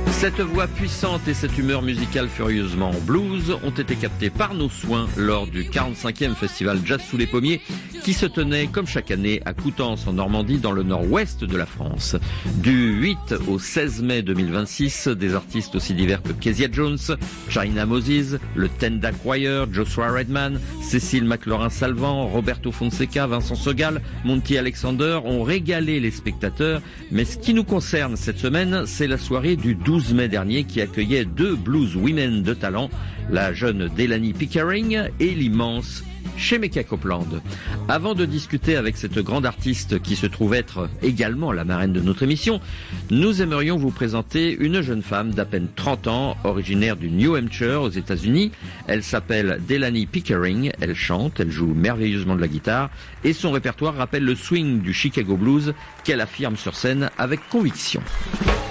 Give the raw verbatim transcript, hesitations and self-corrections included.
Cette voix puissante et cette humeur musicale furieusement blues ont été captées par nos soins lors du quarante-cinquième festival Jazz sous les pommiers qui se tenait comme chaque année à Coutances en Normandie dans le nord-ouest de la France. Du huit au seize mai deux mille vingt-six, des artistes aussi divers que Kezia Jones, China Moses, le Tenda Choir, Joshua Redman, Cécile McLaurin-Salvant, Roberto Fonseca, Vincent Segal, Monty Alexander ont régalé les spectateurs. Mais ce qui nous concerne cette semaine, c'est la soirée du douze mai dernier qui accueillait deux blues women de talent, la jeune Delaney Pickering et l'immense Shemekia Copeland. Avant de discuter avec cette grande artiste qui se trouve être également la marraine de notre émission, nous aimerions vous présenter une jeune femme d'à peine trente ans, originaire du New Hampshire aux États-Unis. Elle s'appelle Delaney Pickering, elle chante, elle joue merveilleusement de la guitare et son répertoire rappelle le swing du Chicago Blues qu'elle affirme sur scène avec conviction.